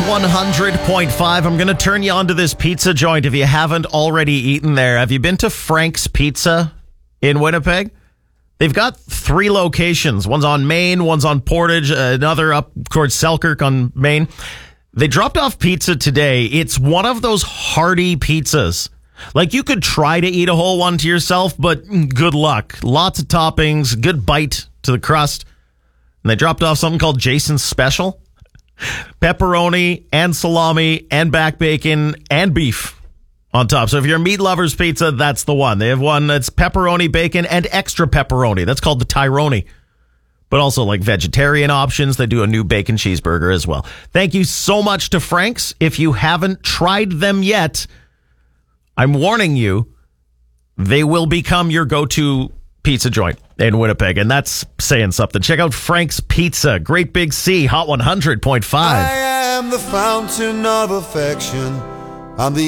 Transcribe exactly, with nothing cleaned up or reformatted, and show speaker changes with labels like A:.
A: one hundred point five. I'm going to turn you on to this pizza joint if you haven't already eaten there. Have you been to Frank's Pizza in Winnipeg? They've got three locations. One's on Main, one's on Portage, another up towards Selkirk on Main. They dropped off pizza today. It's one of those hearty pizzas. Like, you could try to eat a whole one to yourself, but good luck. Lots of toppings, good bite to the crust. And they dropped off something called Jason's Special. Pepperoni and salami and back bacon and beef on top. So if you're a meat lover's pizza, that's the one. They have one that's pepperoni, bacon, and extra pepperoni. That's called the Tyrone. But also like vegetarian options. They do a new bacon cheeseburger as well. Thank you so much to Frank's. If you haven't tried them yet, I'm warning you, they will become your go-to pizza joint in Winnipeg, and that's saying something. Check out Frank's Pizza. Great Big C, Hot one hundred point five.
B: I am the fountain of affection. I'm the